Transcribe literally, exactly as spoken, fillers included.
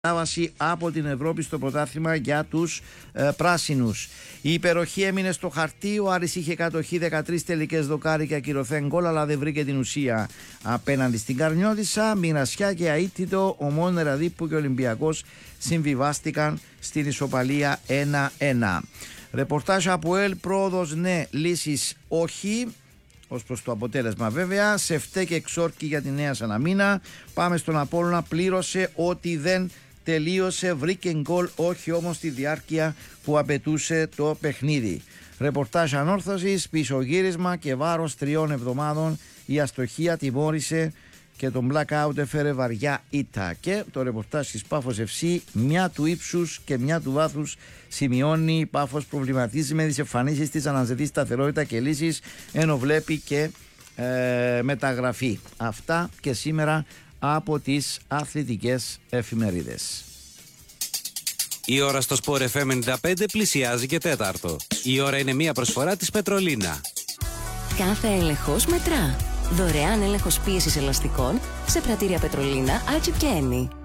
μετάβαση από την Ευρώπη στο πρωτάθλημα για τους ε, πράσινους. Η υπεροχή έμεινε στο χαρτί. Ο Άρης είχε κατοχή δεκατρείς τελικές δοκάρια κυρωθέν γκολ, αλλά δεν βρήκε την ουσία απέναντι στην Καρνιώτισσα. Μοιρασιά και αίτητο, Ομόνα Ραδίππου και ο Ολυμπιακός συμβιβάστηκαν στην ισοπαλία ένα ένα. Ρεπορτάζ από ΕΛ, πρόοδος ναι, λύσεις όχι. Ως προς το αποτέλεσμα βέβαια, Σεφτέ και Ξόρκι για τη Νέα Σαλαμίνα. Πάμε στον Απόλλωνα, πλήρωσε ότι δεν τελείωσε, βρήκε γκολ, όχι όμως τη διάρκεια που απαιτούσε το παιχνίδι. Ρεπορτάζ ανόρθωσης, πισωγύρισμα και βάρος τριών εβδομάδων. Η αστοχία τιμώρησε και τον blackout έφερε βαριά ήττα. Και το ρεπορτάζ της Πάφος εφ σι, μια του ύψους και μια του βάθους, σημειώνει η Πάφος προβληματίζει με τις εμφανίσεις της, αναζητεί σταθερότητα και λύσεις, ενώ βλέπει και ε, μεταγραφή. Αυτά και σήμερα από τις αθλητικές εφημερίδες. Η ώρα στο Sport εφ εμ ενενήντα πέντε πλησιάζει και τέταρτο. Η ώρα είναι μια προσφορά της Πετρολίνα. Κάθε έλεγχος μετρά. Δωρεάν έλεγχος πίεσης ελαστικών σε πρατήρια Πετρολίνα, Άτσιπ και Έμι.